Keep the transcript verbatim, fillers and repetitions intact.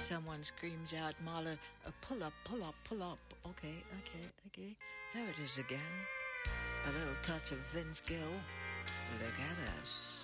someone screams out, Marla, uh, pull up, pull up, pull up. Okay, okay, okay. Here it is again. A little touch of Vince Gill. Look at us.